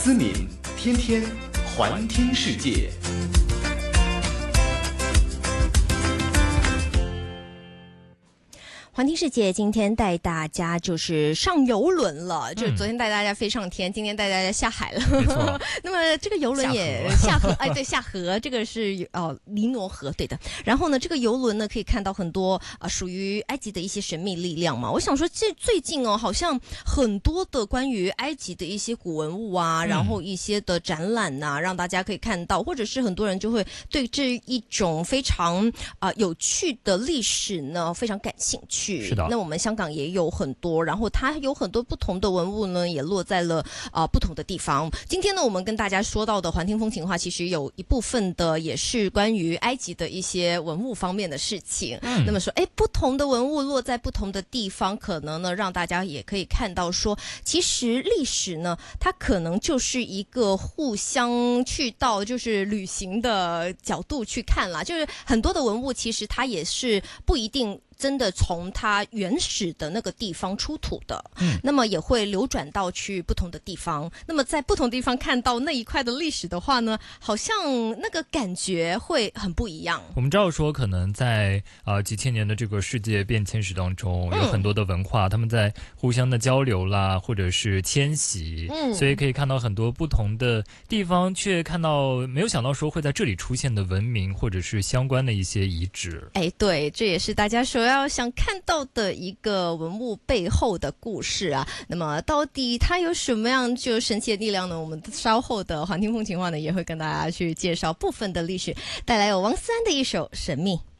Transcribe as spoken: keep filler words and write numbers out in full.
思敏天天环听世界。 环听世界今天带大家就是上游轮了，嗯、就是昨天带大家飞上天，今天带大家下海了。 没错那么这个游轮也下河，哎，对，下河，这个是哦尼罗河，对的。然后呢，这个游轮呢可以看到很多啊、呃、属于埃及的一些神秘力量嘛。我想说，这最近哦，好像很多的关于埃及的一些古文物啊，嗯、然后一些的展览呐、啊，让大家可以看到，或者是很多人就会对这一种非常啊、呃、有趣的历史呢非常感兴趣。 是的， 那我们香港也有很多，然后它有很多不同的文物呢，也落在了啊、呃、不同的地方。今天呢，我们跟大家说到的环听风情话，其实有一部分的也是关于埃及的一些文物方面的事情。嗯，那么说，哎，不同的文物落在不同的地方，可能呢让大家也可以看到说，其实历史呢，它可能就是一个互相去到就是旅行的角度去看啦，就是很多的文物其实它也是不一定真的从它原始的那个地方出土的，嗯，那么也会流转到去不同的地方。那么在不同地方看到那一块的历史的话呢，好像那个感觉会很不一样。 我们知道说，可能在呃几千年的这个世界变迁史当中，有很多的文化，他们在互相的交流啦，或者是迁徙，嗯，所以可以看到很多不同的地方，却看到没有想到说会在这里出现的文明或者是相关的一些遗址。 哎，对，这也是大家说要想看到的一个文物背后的故事啊。那么到底它有什么样就神奇的力量呢？我们稍后的环听风情话呢，也会跟大家去介绍部分的历史，带来有王思安的一首《神秘》。